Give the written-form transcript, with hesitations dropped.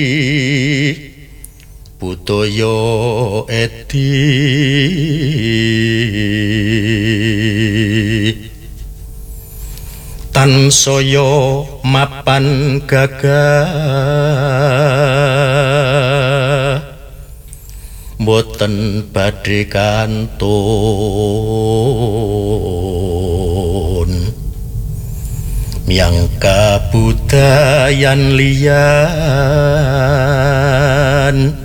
budaya edi tansaya mapan gagah boten badhe kantun miang kabudayan liyan